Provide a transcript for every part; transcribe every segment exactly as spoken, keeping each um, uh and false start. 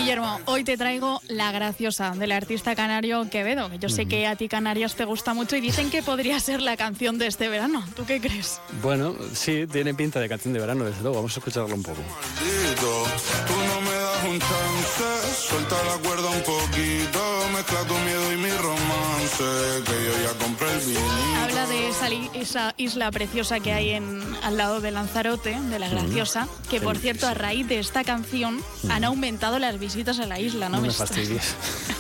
Guillermo, hoy te traigo La Graciosa, del artista canario Quevedo, que yo sé que a ti Canarias te gusta mucho y dicen que podría ser la canción de este verano. ¿Tú qué crees? Bueno, sí, tiene pinta de canción de verano, desde luego. Vamos a escucharlo un poco. Maldito, tú no me das un chance, suelta la cuerda un poquito, mezcla tu miedo y mi romance, que yo ya compré el vinito. Habla de esa, esa isla preciosa que hay en, al lado de Lanzarote, de La Graciosa, mm. que por cierto, a raíz de esta canción mm. han aumentado las visitas a la isla, ¿no? No me, me fastidies.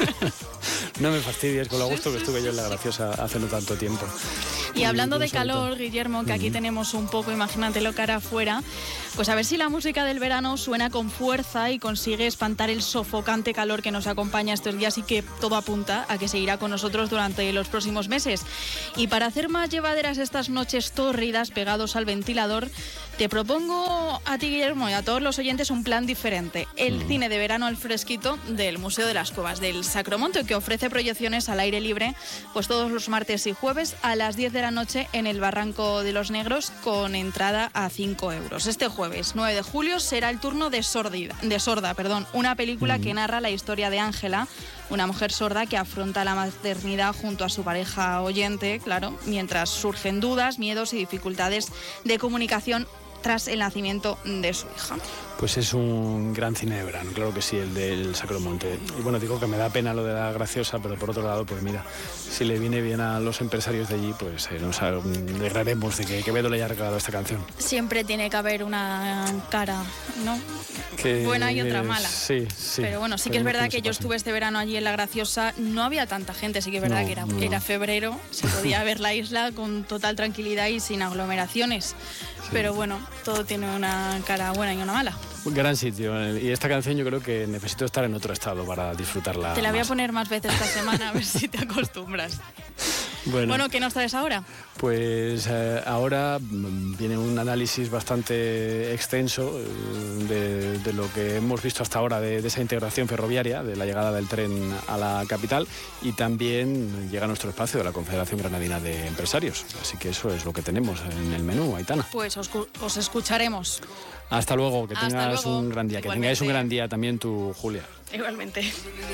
No me fastidies con lo gusto que estuve yo en La Graciosa hace no tanto tiempo. Y hablando de calor, Guillermo, que aquí uh-huh. tenemos un poco, imagínate lo que hará afuera, pues a ver si la música del verano suena con fuerza y consigue espantar el sofocante calor que nos acompaña estos días y que todo apunta a que seguirá con nosotros durante los próximos meses. Y para hacer más llevaderas estas noches tórridas pegados al ventilador, te propongo a ti, Guillermo, y a todos los oyentes un plan diferente. El uh-huh. cine de verano al fresquito del Museo de las Cuevas del Sacromonte, que ofrece proyecciones al aire libre pues todos los martes y jueves a las diez de la noche en el Barranco de los Negros, con entrada a cinco euros. Este jueves nueve de julio será el turno de, Sordida, de Sorda, perdón, una película uh-huh. que narra la historia de Ángela, una mujer sorda que afronta la maternidad junto a su pareja oyente, claro, mientras surgen dudas, miedos y dificultades de comunicación tras el nacimiento de su hija. Pues es un gran cine de verano, claro que sí, el del Sacromonte. Y bueno, digo que me da pena lo de La Graciosa, pero por otro lado, pues mira, si le viene bien a los empresarios de allí, pues eh, nos alegraremos de que Quevedo le haya regalado esta canción. Siempre tiene que haber una cara, ¿no? Que, buena y otra mala. Sí, sí. Pero bueno, sí que es verdad que yo estuve este verano allí en La Graciosa, no había tanta gente, sí que es verdad no, que era, no. era febrero, se podía ver la isla con total tranquilidad y sin aglomeraciones. Sí. Pero bueno, todo tiene una cara buena y una mala. Un gran sitio, y esta canción yo creo que necesito estar en otro estado para disfrutarla. Te la voy más. a poner más veces esta semana, a ver si te acostumbras. Bueno, bueno, ¿qué nos traes ahora? Pues eh, ahora viene un análisis bastante extenso eh, de, de lo que hemos visto hasta ahora de, de esa integración ferroviaria, de la llegada del tren a la capital, y también llega a nuestro espacio de la Confederación Granadina de Empresarios. Así que eso es lo que tenemos en el menú, Aitana. Pues os, os escucharemos. Hasta luego, que Hasta tengas luego. un gran día. Igualmente. Que tengáis un gran día también tú, Julia. Igualmente.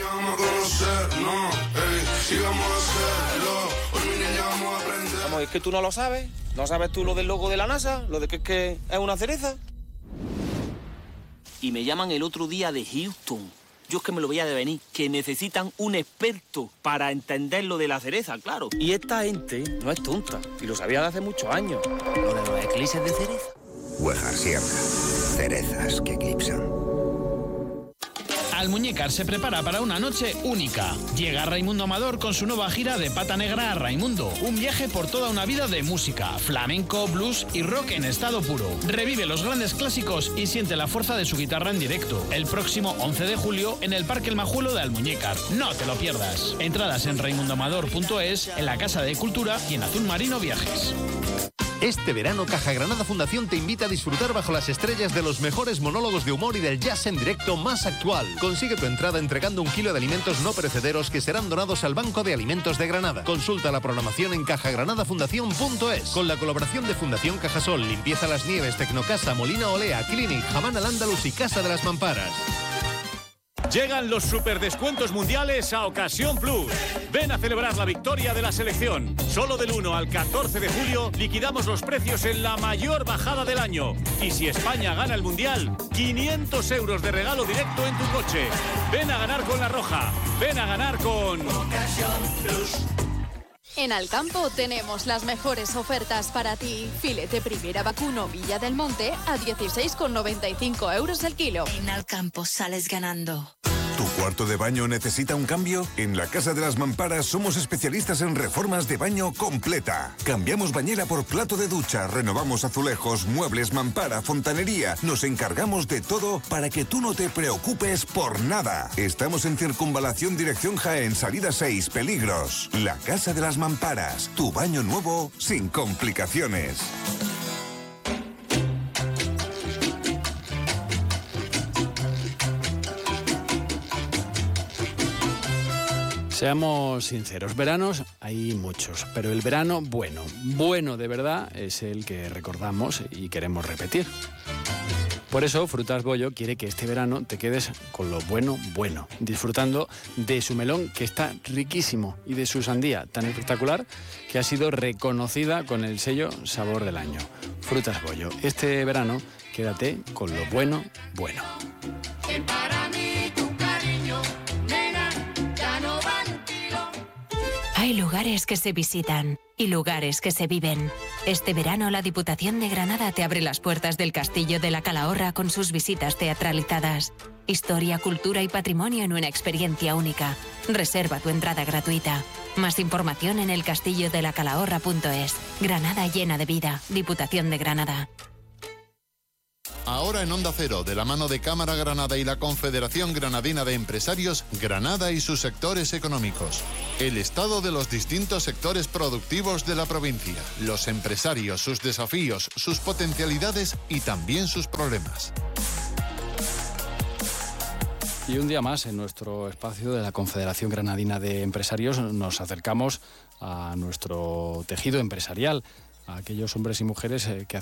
Vamos, es que tú no lo sabes. ¿No sabes tú lo del logo de la NASA? Lo de que es que es una cereza. Y me llaman el otro día de Houston. Yo es que me lo veía de venir, que necesitan un experto para entender lo de la cereza, claro. Y esta gente no es tonta, y lo sabía de hace muchos años. Lo de los eclipses de cereza. Huejar Sierra. Cerezas que eclipsan. Almuñécar se prepara para una noche única. Llega Raimundo Amador con su nueva gira de Pata Negra a Raimundo. Un viaje por toda una vida de música, flamenco, blues y rock en estado puro. Revive los grandes clásicos y siente la fuerza de su guitarra en directo. El próximo once de julio en el Parque El Majuelo de Almuñécar. No te lo pierdas. Entradas en raimundo amador punto es, en la Casa de Cultura y en Azul Marino Viajes. Este verano, Caja Granada Fundación te invita a disfrutar bajo las estrellas de los mejores monólogos de humor y del jazz en directo más actual. Consigue tu entrada entregando un kilo de alimentos no perecederos que serán donados al Banco de Alimentos de Granada. Consulta la programación en caja granada fundación punto es. Con la colaboración de Fundación Cajasol, Limpieza Las Nieves, Tecnocasa, Molina Olea, Clinic, Jamán al Andalus y Casa de las Mamparas. Llegan los superdescuentos mundiales a Ocasión Plus. Ven a celebrar la victoria de la selección. Solo del uno al catorce de julio liquidamos los precios en la mayor bajada del año. Y si España gana el Mundial, quinientos euros de regalo directo en tu coche. Ven a ganar con La Roja. Ven a ganar con Ocasión Plus. En Alcampo tenemos las mejores ofertas para ti. Filete primera vacuno Villa del Monte a dieciséis con noventa y cinco euros el kilo. En Alcampo sales ganando. ¿Tu cuarto de baño necesita un cambio? En la Casa de las Mamparas somos especialistas en reformas de baño completa. Cambiamos bañera por plato de ducha, renovamos azulejos, muebles, mampara, fontanería. Nos encargamos de todo para que tú no te preocupes por nada. Estamos en Circunvalación Dirección Jaén, salida seis, Peligros. La Casa de las Mamparas, tu baño nuevo sin complicaciones. Seamos sinceros, veranos hay muchos, pero el verano bueno, bueno de verdad, es el que recordamos y queremos repetir. Por eso, Frutas Bollo quiere que este verano te quedes con lo bueno, bueno, disfrutando de su melón, que está riquísimo, y de su sandía, tan espectacular, que ha sido reconocida con el sello Sabor del Año. Frutas Bollo. Este verano, quédate con lo bueno, bueno. Hay lugares que se visitan y lugares que se viven. Este verano la Diputación de Granada te abre las puertas del Castillo de la Calahorra con sus visitas teatralizadas. Historia, cultura y patrimonio en una experiencia única. Reserva tu entrada gratuita. Más información en el castillo de la calahorra punto es. Granada llena de vida. Diputación de Granada. Ahora en Onda Cero, de la mano de Cámara Granada y la Confederación Granadina de Empresarios, Granada y sus sectores económicos. El estado de los distintos sectores productivos de la provincia, los empresarios, sus desafíos, sus potencialidades y también sus problemas. Y un día más, en nuestro espacio de la Confederación Granadina de Empresarios, nos acercamos a nuestro tejido empresarial, a aquellos hombres y mujeres que